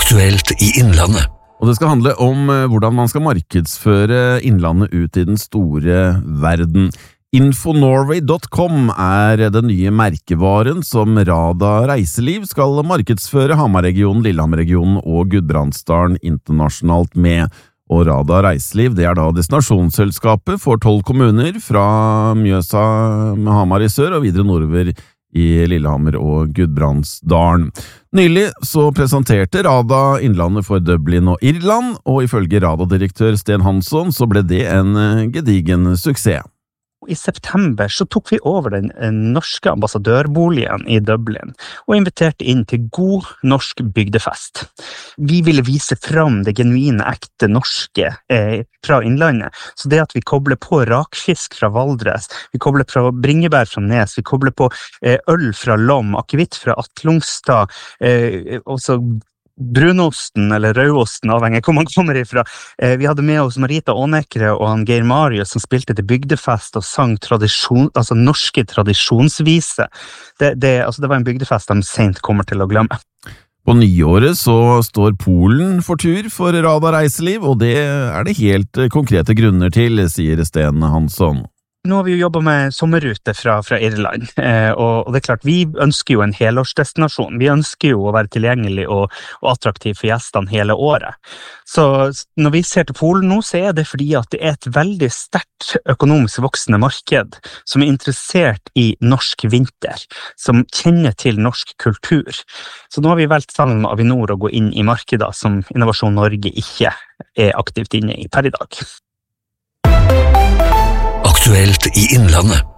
Aktuelt i Innlandet. Og det skal handle om hvordan man skal markedsføre Innlandet ut i den store verden. Infonorway.com den nye merkevaren som Rada Reiseliv skal markedsføre Hamar-regionen, Lillehammer-regionen og Gudbrandsdalen internasjonalt med. Og Rada Reiseliv, det da destinasjonsselskapet for 12 kommuner fra Mjøsa med Hamar i sør og videre nordover i Lillehammer og Gudbrandsdalen. Nylig så presenterte Rada Innlandet for Dublin og Irland, og ifølge Rada-direktør Sten Hansson så ble det en gedigen suksess. I september så tok vi over den norske ambassadørboligen i Dublin og inviterte inn til god norsk bygdefest. Vi ville vise fram det genuine, ekte norske fra Innlandet. Så det at vi kobler på rakfisk fra Valdres, vi kobler på bringebær fra Nes, vi kobler på øl fra Lom, akevitt fra Atlungstad, også brunosten eller rødosten, avhengig hvor man kommer ifra. Vi hadde med oss Marita Ånekre og han Geir Marius som spilte til bygdefest og sang norske tradisjonsvise. Det var en bygdefest de sent kommer til å glemme. På nyåret så står Polen for tur for Rada Reiseliv, og det det helt konkrete grunner til, sier Sten Hansson. Nå har vi jo jobbet med sommerrute fra Irland, og det klart, vi ønsker jo en helårsdestinasjon. Vi ønsker jo å være tilgjengelig og attraktiv for gjestene hele året. Så når vi ser til Polen nå, så det fordi at det et veldig sterkt økonomisk voksende marked som interessert i norsk vinter, som kjenner til norsk kultur. Så nå har vi valgt sammen med Avinor å gå inn i markeder som Innovasjon Norge ikke aktivt inne i per i dag. Aktuelt i Innlandet.